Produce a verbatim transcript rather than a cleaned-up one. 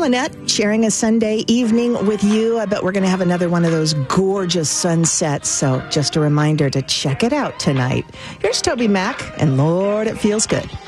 Lynette, sharing a Sunday evening with you. I bet we're going to have another one of those gorgeous sunsets. So just a reminder to check it out tonight. Here's Toby Mac, and Lord, it feels good.